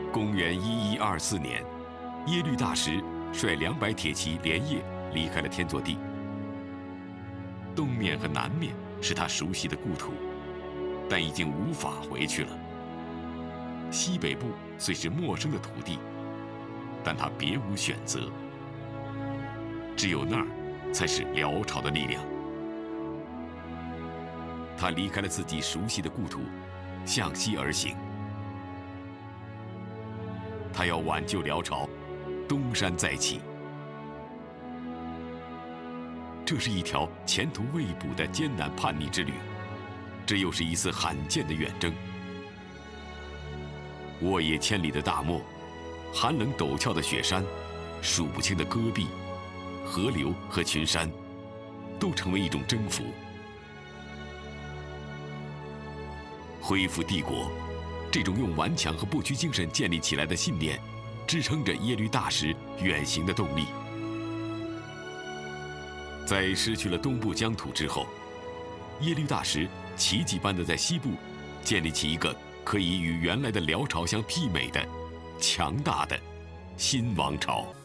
公元1124年，耶律大石率200铁骑连夜离开了天祚地。东面和南面是他熟悉的故土，但已经无法回去了。西北部虽是陌生的土地，但他别无选择，只有那儿才是辽朝的力量。他离开了自己熟悉的故土，向西而行。他要挽救辽朝，东山再起。这是一条前途未卜的艰难叛逆之旅，这又是一次罕见的远征。沃野千里的大漠，寒冷陡峭的雪山，数不清的戈壁、河流和群山，都成为一种征服。恢复帝国，这种用顽强和不屈精神建立起来的信念，支撑着耶律大石远行的动力。在失去了东部疆土之后，耶律大石奇迹般地在西部建立起一个可以与原来的辽朝相媲美的强大的新王朝。